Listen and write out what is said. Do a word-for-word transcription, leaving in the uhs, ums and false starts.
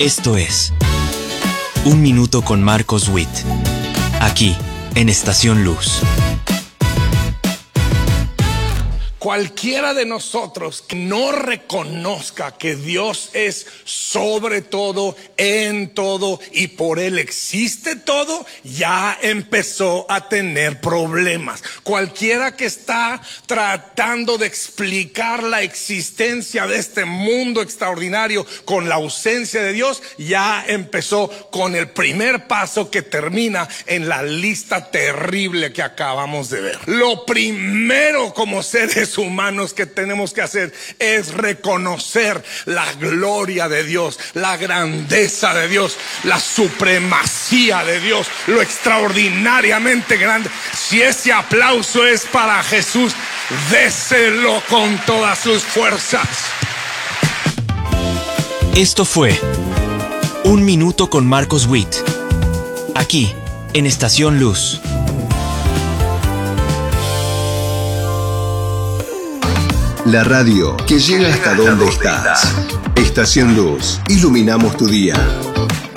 Esto es Un Minuto con Marcos Witt, aquí en Estación Luz. Cualquiera de nosotros que no reconozca que Dios es sobre todo, en todo y por Él existe todo, ya empezó a tener problemas. Cualquiera que está tratando de explicar la existencia de este mundo extraordinario con la ausencia de Dios, ya empezó con el primer paso que termina en la lista terrible que acabamos de ver. Lo primero como seres humanos que tenemos que hacer es reconocer la gloria de Dios, la grandeza de Dios, la supremacía de Dios, lo extraordinariamente grande. Si ese aplauso es para Jesús, déselo con todas sus fuerzas. Esto fue Un Minuto con Marcos Witt, aquí en Estación Luz. La radio que llega hasta donde estás. Estación Luz. Iluminamos tu día.